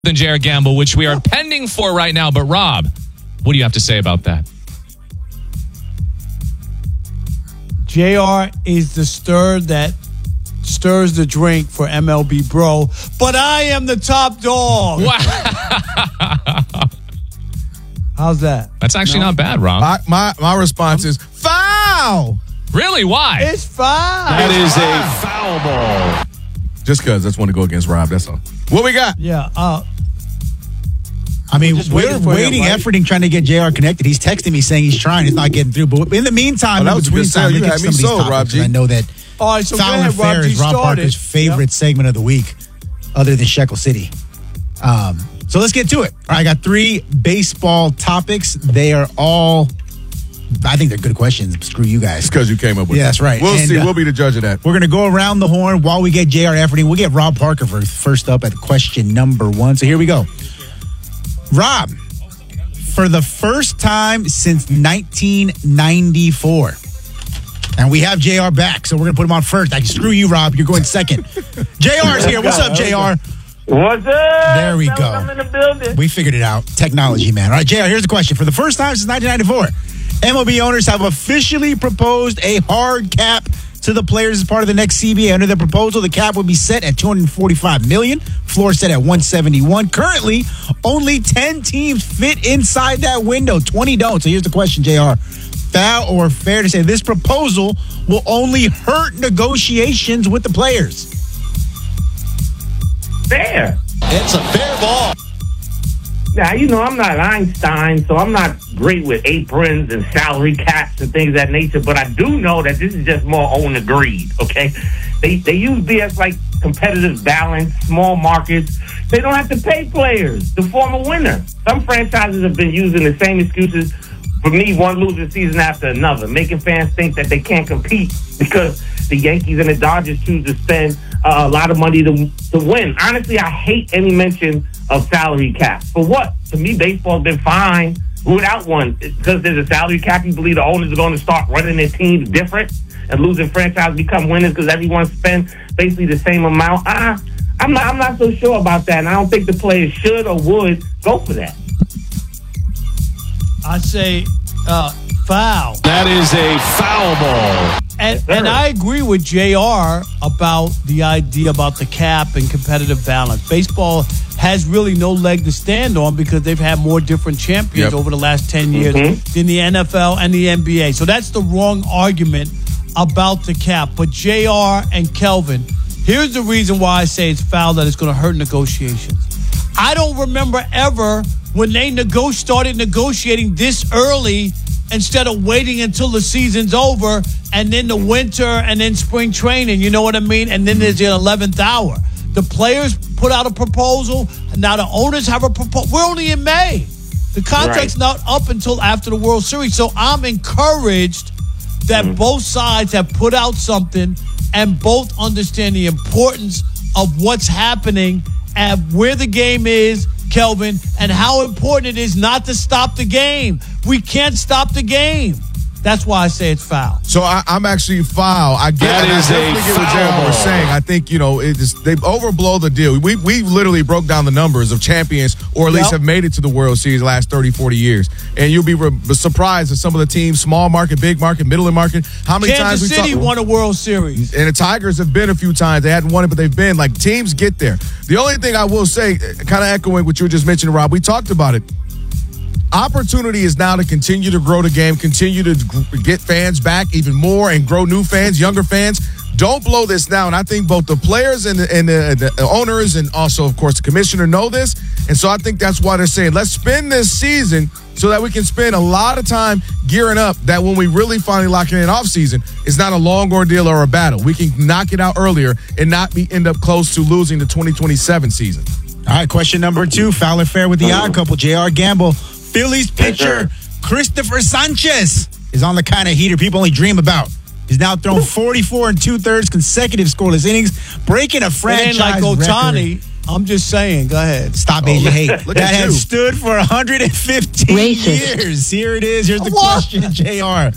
than JR Gamble, which we are pending for right now. But Rob, what do you have to say about that? JR is the stir that stirs the drink for MLB Bro, but I am the top dog. Wow. How's that? That's actually not bad, Rob. My response is foul. Really? Why? It's foul. That is a foul ball. Just because I just want to go against Rob, that's all. What we got? Yeah. I mean, just we're waiting for him, waiting, right? efforting, trying to get JR connected. He's texting me saying he's trying. He's not getting through. But in the meantime, that was a good sale. You had me sold, Rob G. I know that All right, so go Foul ahead, and Fair Rob G. is Rob Start Parker's it. favorite segment of the week, other than Shekel City. So let's get to it. All right, I got 3 baseball topics. They are all, I think they're good questions. Screw you guys. It's because you came up with it. Yeah, that's right. We'll And, see. We'll be the judge of that. We're going to go around the horn while we get JR efforting. We'll get Rob Parker first up at question number 1. So here we go. Rob, for the first time since 1994, and we have JR back, so we're going to put him on first. Screw you, Rob. You're going second. JR's here. What's up, JR? What's up? There we go. I'm in the building. We figured it out. Technology, man. All right, JR, here's the question. For the first time since 1994, MLB owners have officially proposed a hard cap to the players as part of the next CBA. Under the proposal, the cap would be set at $245 million, floor set at $171. Currently, only 10 teams fit inside that window. 20 don't. So here's the question, JR. Foul or fair to say this proposal will only hurt negotiations with the players? Fair. It's a fair ball. Now, I'm not Einstein, so I'm not great with aprons and salary caps and things of that nature, but I do know that this is just more own and greed, okay? They use BS like competitive balance, small markets. They don't have to pay players to form a winner. Some franchises have been using the same excuses for me, one losing season after another, making fans think that they can't compete because the Yankees and the Dodgers choose to spend a lot of money to win. Honestly, I hate any mention of salary cap. For what? To me, baseball's been fine without one. Because there's a salary cap, you believe the owners are going to start running their teams different and losing franchises become winners because everyone spends basically the same amount. I'm not so sure about that, and I don't think the players should or would go for that. I say foul. That is a foul ball. And I agree with JR about the idea about the cap and competitive balance. Baseball has really no leg to stand on because they've had more different champions over the last 10 years than the NFL and the NBA. So that's the wrong argument about the cap. But JR and Kelvin, here's the reason why I say it's foul, that it's going to hurt negotiations. I don't remember ever when they started negotiating this early instead of waiting until the season's over and then the winter and then spring training, you know what I mean? And then there's the 11th hour. The players put out a proposal, and now the owners have a proposal. We're only in May. The contract's not up until after the World Series. So I'm encouraged that both sides have put out something and both understand the importance of what's happening and where the game is, Kelvin, and how important it is not to stop the game. We can't stop the game. That's why I say it's foul. So I'm actually foul. I get That it. is I definitely a get what foul Jared was ball. saying. I think, they've overblown the deal. We literally broke down the numbers of champions, or at least have made it to the World Series the last 30, 40 years. And you'll be surprised at some of the teams, small market, big market, middle of market, how many times we Kansas City won a World Series. And the Tigers have been a few times. They hadn't won it, but they've been. Like, teams get there. The only thing I will say, kind of echoing what you were just mentioning, Rob, we talked about it. Opportunity is now to continue to grow the game, continue to get fans back even more and grow new fans, younger fans. Don't blow this now. And I think both the players and the owners and also, of course, the commissioner know this. And so I think that's why they're saying, let's spend this season so that we can spend a lot of time gearing up, that when we really finally lock it in off season, it's not a long ordeal or a battle. We can knock it out earlier and not end up close to losing the 2027 season. All right, question number 2, foul or fair with the odd couple. JR Gamble. Phillies pitcher Christopher Sanchez is on the kind of heater people only dream about. He's now thrown 44 2/3 consecutive scoreless innings, breaking a franchise like Ohtani. record. I'm just saying. Go ahead. Stop Asian hate. Look That at has you. stood for 115 years. Here it is. Here's the question, JR.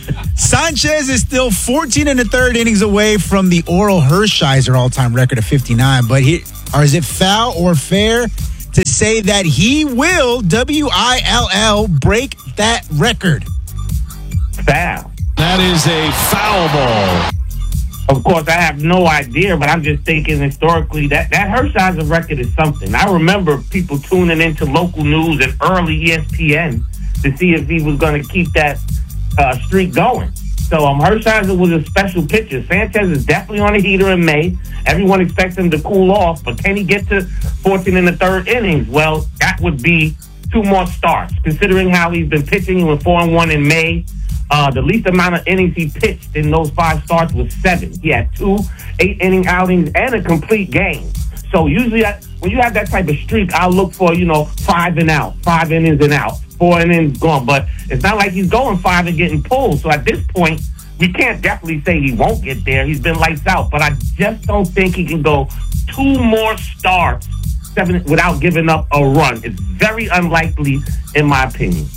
Sanchez is still 14 1/3 innings away from the Oral Hershiser all-time record of 59. But is it foul or fair say that he will, W-I-L-L, break that record. Foul. That is a foul ball. Of course, I have no idea, but I'm just thinking historically that Hershiser record is something. I remember people tuning into local news and early ESPN to see if he was going to keep that streak going. So Hershiser was a special pitcher. Sanchez is definitely on a heater in May. Everyone expects him to cool off, but can he get to 14 in the third innings? Well, that would be 2 more starts, considering how he's been pitching. He went 4-1 in May. The least amount of innings he pitched in those 5 starts was 7. He had 2 8-inning outings and a complete game. So usually when you have that type of streak, I'll look for, 5 and out, 5 innings and out, 4 innings gone. But it's not like he's going 5 and getting pulled. So at this point, we can't definitely say he won't get there. He's been lights out. But I just don't think he can go 2 more starts 7 without giving up a run. It's very unlikely, in my opinion.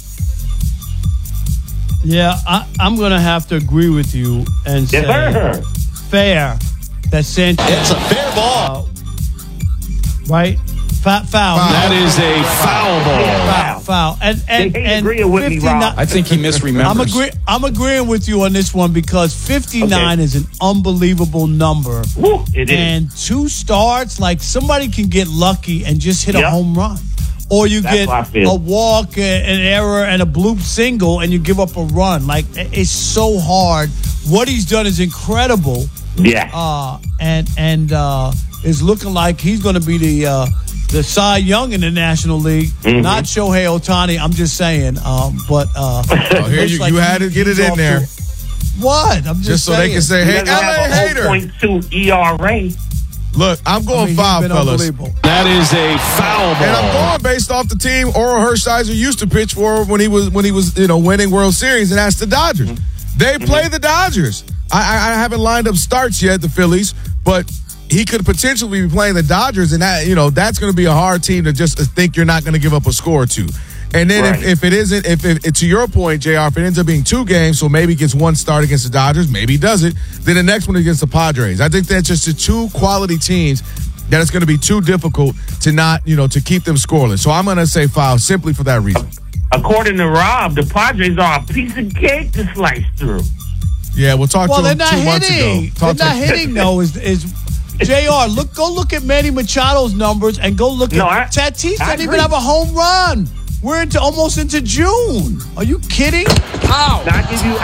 Yeah, I'm going to have to agree with you and say fair that Sanchez. It's a fair ball. Right? Foul. That is a foul ball. Foul. And agreeing with me, Rob. I think he misremembers. I'm agreeing with you on this one because 59 is an unbelievable number. Woo, it is. And 2 starts, like somebody can get lucky and just hit a home run. Or you get a walk, an error, and a bloop single, and you give up a run. Like, it's so hard. What he's done is incredible. Yeah. And it's looking like he's going to be the Cy Young in the National League, not Shohei Ohtani. I'm just saying. Here you had to get it in there. What? I'm just so saying. they can say, "Hey, LA hater." 0.2 ERA. Look, I'm going 5, fellas. That is a foul ball. And I'm going based off the team Oral Hershiser used to pitch for when he was winning World Series, and that's the Dodgers. They play the Dodgers. I haven't lined up starts yet, the Phillies, but he could potentially be playing the Dodgers, and that's going to be a hard team to just think you're not going to give up a score or 2. And then if it isn't, if to your point, JR, if it ends up being 2 games, so maybe he gets 1 start against the Dodgers, maybe he doesn't, then the next one against the Padres. I think that's just the 2 quality teams that it's going to be too difficult to not, to keep them scoreless. So I'm going to say foul simply for that reason. According to Rob, the Padres are a piece of cake to slice through. Yeah, we'll talk to him 2 months ago. They're not hitting, though, is JR, go look at Manny Machado's numbers and go look at Tatis. Didn't even have a home run. We're almost into June. Are you kidding? Ow. I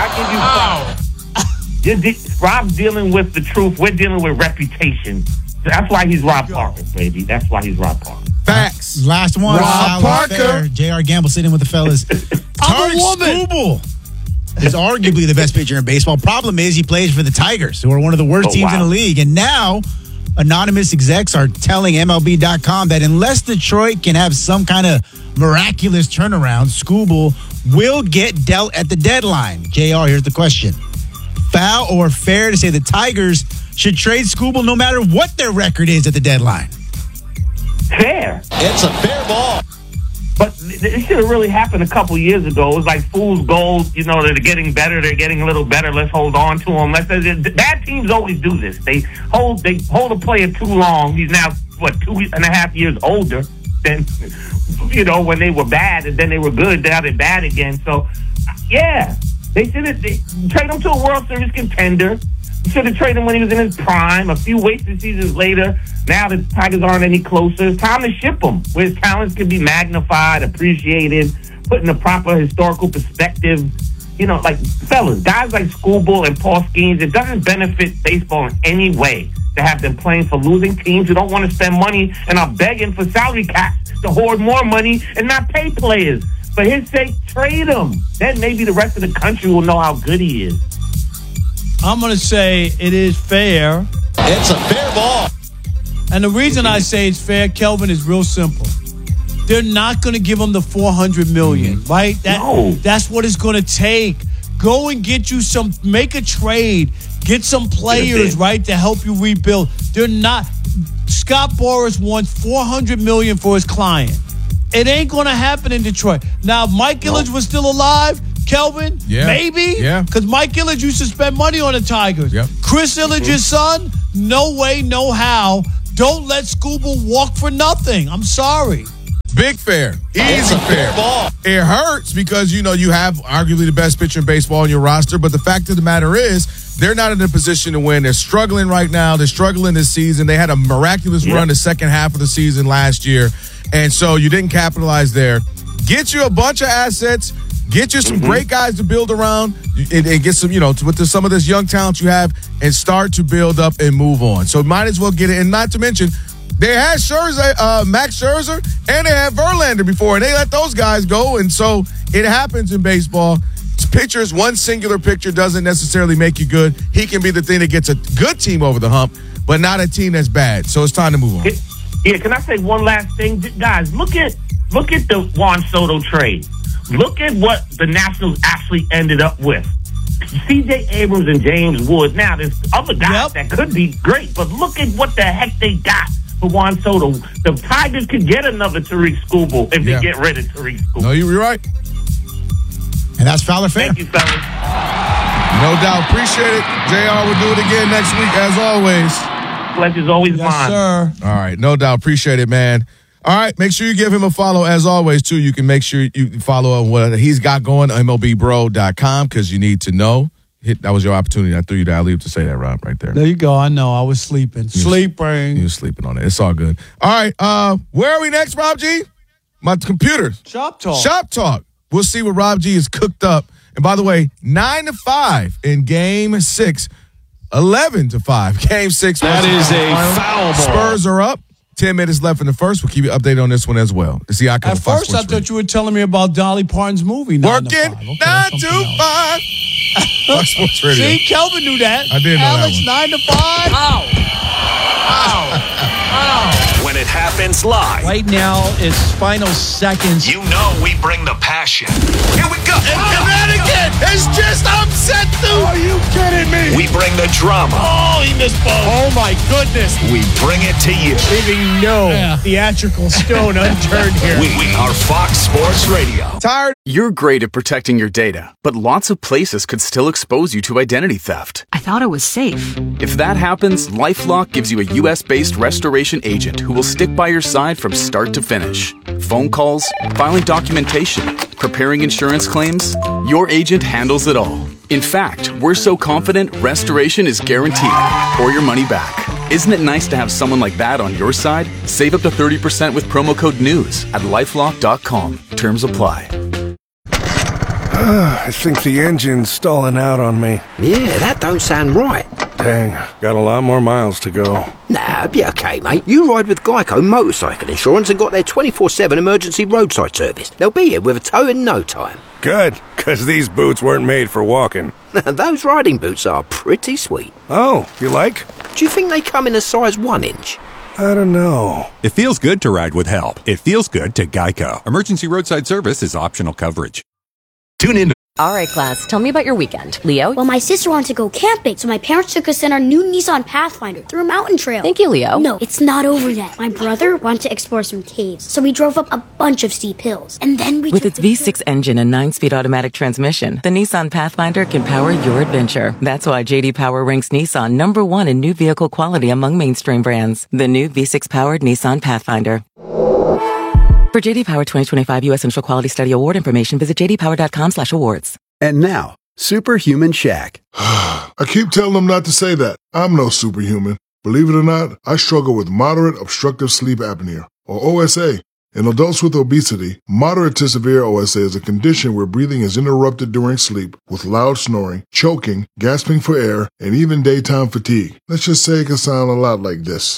give you foul. Rob's dealing with the truth. We're dealing with reputation. That's why he's Rob Parker, baby. That's why he's Rob Parker. Facts. Last one. Rob Parker. J.R. Gamble sitting with the fellas. I'm a woman. Skubal is arguably the best pitcher in baseball. Problem is he plays for the Tigers, who are one of the worst teams in the league. And now anonymous execs are telling MLB.com that unless Detroit can have some kind of miraculous turnaround, Skubal will get dealt at the deadline. JR, here's the question. Foul or fair to say the Tigers should trade Skubal no matter what their record is at the deadline? Fair. It's a fair ball. But it should have really happened a couple years ago. It was like fool's gold. They're getting better. They're getting a little better. Let's hold on to them. Bad teams always do this. They hold a player too long. He's now, 2.5 years older than, when they were bad, and then they were good. Now they're bad again. So, yeah, they should have trade him to a World Series contender. Should have traded him when he was in his prime. A few wasted seasons later, now the Tigers aren't any closer. It's time to ship him, where his talents can be magnified, appreciated, put in a proper historical perspective. Fellas, guys like Skubal and Paul Skeens, it doesn't benefit baseball in any way to have them playing for losing teams who don't want to spend money and are begging for salary caps to hoard more money and not pay players. For his sake, trade him. Then maybe the rest of the country will know how good he is. I'm going to say it is fair. It's a fair ball. And the reason I say it's fair, Kelvin, is real simple. They're not going to give him the $400 million, right? That's what it's going to take. Go and get you make a trade, get some players, right, to help you rebuild. They're not. Scott Boras wants $400 million for his client. It ain't going to happen in Detroit. Now, if Mike Ilitch was still alive, Kelvin, maybe, because Mike Ilitch used to spend money on the Tigers. Chris Ilitch's son, no way, no how. Don't let Skubal walk for nothing. I'm sorry. Big fair. Easy fair. Ball. It hurts because, you have arguably the best pitcher in baseball on your roster, but the fact of the matter is they're not in a position to win. They're struggling right now. They're struggling this season. They had a miraculous run the second half of the season last year, and so you didn't capitalize there. Get you a bunch of assets. Get you some great guys to build around and get some, with some of this young talent you have and start to build up and move on. So might as well get it. And not to mention, they had Max Scherzer, and they had Verlander before, and they let those guys go. And so it happens in baseball. Pitchers, one singular pitcher doesn't necessarily make you good. He can be the thing that gets a good team over the hump, but not a team that's bad. So it's time to move on. Yeah, can I say one last thing? Guys, look at the Juan Soto trade. Look at what the Nationals actually ended up with. C.J. Abrams and James Wood. Now, there's other guys that could be great, but look at what the heck they got for Juan Soto. The Tigers could get another Tariq Skubal if they get rid of Tariq Skubal. No, you're right. And that's Fowler Fair. Thank you, fellas. No doubt. Appreciate it. JR will do it again next week, as always. Pleasure's always mine. Yes, sir. All right. No doubt. Appreciate it, man. All right, make sure you give him a follow as always, too. You can make sure you follow what he's got going, MLBBro.com, because you need to know. That was your opportunity. I threw you the alley-oop to say that, Rob, right there. There you go. I know. I was sleeping. You were sleeping on it. It's all good. All right, where are we next, Rob G? My computer. Shop Talk. Shop Talk. We'll see what Rob G is cooked up. And by the way, 9-5 in Game 6, 11-5. Game 6. That is a foul ball. Spurs are up. 10 minutes left in the first. We'll keep you updated on this one as well. It's the icon At first, I thought you were telling me about Dolly Parton's movie. Working 9 to 5. Fox Sports Radio. See, Kelvin knew that. I did know Alex, that one. 9 to 5. Ow. When it happens live. Right now, it's final seconds. You know we bring the passion. Here we go. Connecticut is just upset, dude. Are you kidding me? We bring the drama. Oh, he missed both. Oh, my goodness. We bring it to you. Leaving no theatrical stone unturned here. We are Fox Sports Radio. Tired? You're great at protecting your data, but lots of places could still expose you to identity theft. I thought it was safe. If that happens, LifeLock gives you a U.S.-based restoration agent who will stick by your side from start to finish. Phone calls, filing documentation, preparing insurance claims, your agent handles it all. In fact, we're so confident restoration is guaranteed or your money back. Isn't it nice to have someone like that on your side? Save up to 30% with promo code NEWS at LifeLock.com. Terms apply. I think the engine's stalling out on me. Yeah, that don't sound right. Dang, got a lot more miles to go. Nah, be okay, mate. You ride with Geico Motorcycle Insurance and got their 24/7 emergency roadside service. They'll be here with a tow in no time. Good, because these boots weren't made for walking. Those riding boots are pretty sweet. Oh, you like? Do you think they come in a size 1 inch? I don't know. It feels good to ride with help. It feels good to Geico. Emergency roadside service is optional coverage. Tune in. All right, class, tell me about your weekend. Leo? Well, my sister wanted to go camping, so my parents took us in our new Nissan Pathfinder through a mountain trail. Thank you, Leo. No, it's not over yet. My brother wanted to explore some caves, so we drove up a bunch of steep hills. And then we With its V6 engine and 9-speed automatic transmission, the Nissan Pathfinder can power your adventure. That's why J.D. Power ranks Nissan #1 in new vehicle quality among mainstream brands. The new V6-powered Nissan Pathfinder. For J.D. Power 2025 U.S. Central Quality Study Award information, visit jdpower.com/awards. And now, Superhuman Shaq. I keep telling them not to say that. I'm no superhuman. Believe it or not, I struggle with moderate obstructive sleep apnea, or OSA. In adults with obesity, moderate to severe OSA is a condition where breathing is interrupted during sleep with loud snoring, choking, gasping for air, and even daytime fatigue. Let's just say it can sound a lot like this.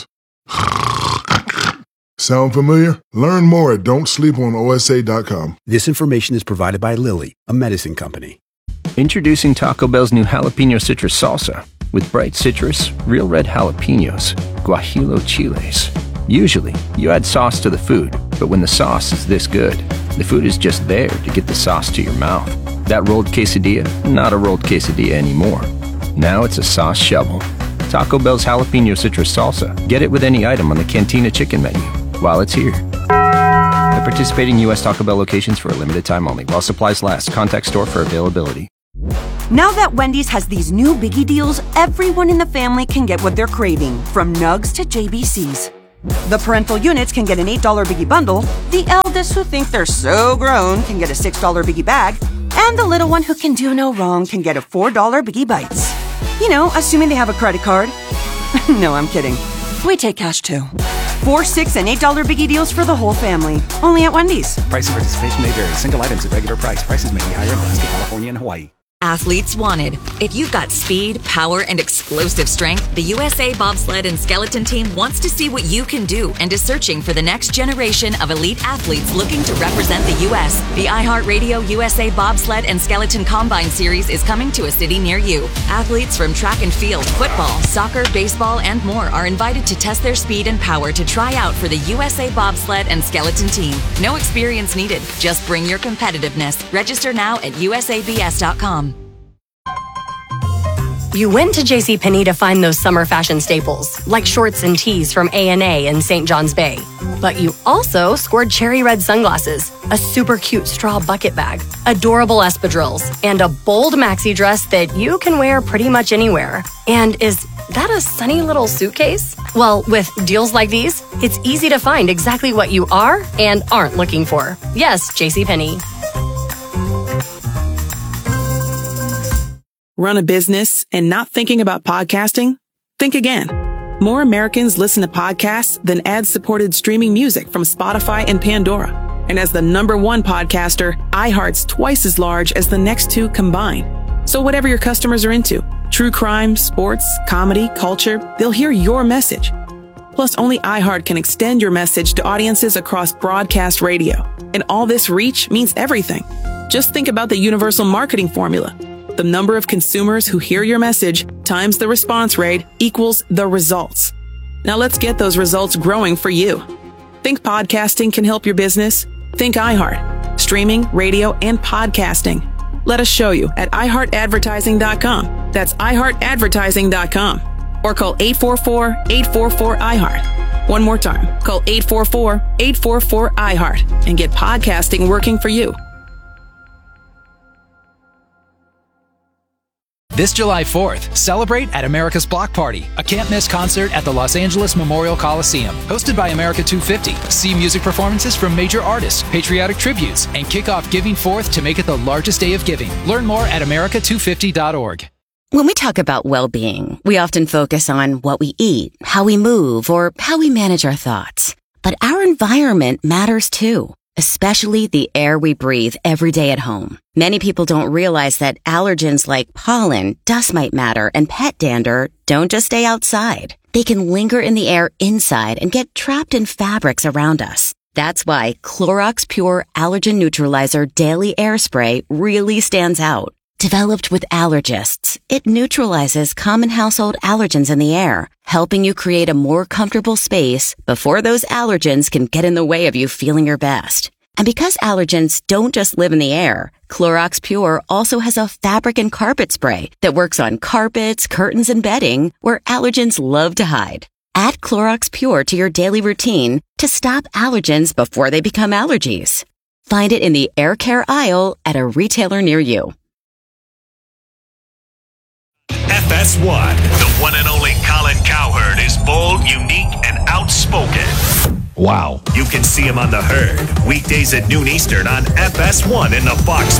Sound familiar? Learn more at don'tsleeponosa.com. This information is provided by Lilly, a medicine company. Introducing Taco Bell's new Jalapeno Citrus Salsa. With bright citrus, real red jalapenos, guajillo chiles. Usually, you add sauce to the food, but when the sauce is this good, the food is just there to get the sauce to your mouth. That rolled quesadilla, not a rolled quesadilla anymore. Now it's a sauce shovel. Taco Bell's Jalapeno Citrus Salsa. Get it with any item on the Cantina Chicken menu while it's here. At participating U.S. Taco Bell locations for a limited time only. While supplies last. Contact store for availability. Now that Wendy's has these new biggie deals, everyone in the family can get what they're craving, from nugs to JBCs. The parental units can get an $8 Biggie bundle, the eldest who think they're so grown can get a $6 Biggie bag, and the little one who can do no wrong can get a $4 Biggie Bites. You know, assuming they have a credit card. No, I'm kidding. We take cash too. $4, $6, and $8 Biggie deals for the whole family. Only at Wendy's. Price and participation may vary. Single items at regular price. Prices may be higher in Alaska, California, and Hawaii. Athletes wanted. If you've got speed, power, and explosive strength, the USA Bobsled and Skeleton Team wants to see what you can do and is searching for the next generation of elite athletes looking to represent the U.S. The iHeartRadio USA Bobsled and Skeleton Combine Series is coming to a city near you. Athletes from track and field, football, soccer, baseball, and more are invited to test their speed and power to try out for the USA Bobsled and Skeleton Team. No experience needed. Just bring your competitiveness. Register now at usabs.com. You went to JCPenney to find those summer fashion staples, like shorts and tees from A&A in St. John's Bay. But you also scored cherry red sunglasses, a super cute straw bucket bag, adorable espadrilles, and a bold maxi dress that you can wear pretty much anywhere. And is that a sunny little suitcase? Well, with deals like these, it's easy to find exactly what you are and aren't looking for. Yes, JCPenney. Run a business and not thinking about podcasting? Think again. More Americans listen to podcasts than ad-supported streaming music from Spotify and Pandora. And as the #1 podcaster, iHeart's twice as large as the next two combined. So whatever your customers are into, true crime, sports, comedy, culture, they'll hear your message. Plus, only iHeart can extend your message to audiences across broadcast radio. And all this reach means everything. Just think about the universal marketing formula. The number of consumers who hear your message times the response rate equals the results. Now let's get those results growing for you. Think podcasting can help your business? Think iHeart. Streaming, radio, and podcasting. Let us show you at iHeartAdvertising.com. That's iHeartAdvertising.com. Or call 844-844-iHeart. One more time. Call 844-844-iHeart and get podcasting working for you. This July 4th, celebrate at America's Block Party, a can't-miss concert at the Los Angeles Memorial Coliseum. Hosted by America 250, see music performances from major artists, patriotic tributes, and kick off Giving Forth to make it the largest day of giving. Learn more at america250.org. When we talk about well-being, we often focus on what we eat, how we move, or how we manage our thoughts. But our environment matters too. Especially the air we breathe every day at home. Many people don't realize that allergens like pollen, dust mite matter, and pet dander don't just stay outside. They can linger in the air inside and get trapped in fabrics around us. That's why Clorox Pure Allergen Neutralizer Daily Air Spray really stands out. Developed with allergists, it neutralizes common household allergens in the air, helping you create a more comfortable space before those allergens can get in the way of you feeling your best. And because allergens don't just live in the air, Clorox Pure also has a fabric and carpet spray that works on carpets, curtains, and bedding where allergens love to hide. Add Clorox Pure to your daily routine to stop allergens before they become allergies. Find it in the air care aisle at a retailer near you. FS1. The one and only Colin Cowherd is bold, unique, and outspoken. Wow. You can see him on The Herd, weekdays at noon Eastern on FS1 in the Fox